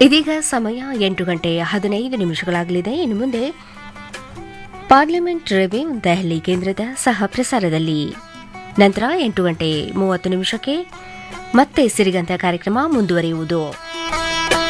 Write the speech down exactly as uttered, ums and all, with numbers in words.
ಇದೀಗ ಸಮಯ ಎಂಟು ಗಂಟೆ ಹದಿನೈದು ನಿಮಿಷಗಳಾಗಲಿದೆ. ಇನ್ನು ಮುಂದೆ ಪಾರ್ಲಿಮೆಂಟ್ ರಿವ್ಯೂ ದೆಹಲಿ ಕೇಂದ್ರದ ಸಹ ಪ್ರಸಾರದಲ್ಲಿ. ನಂತರ ಎಂಟು ಗಂಟೆ ಮೂವತ್ತು ನಿಮಿಷಕ್ಕೆ ಮತ್ತೆ ಸಿರಿಗಂತ ಕಾರ್ಯಕ್ರಮ ಮುಂದುವರಿಯುವುದು.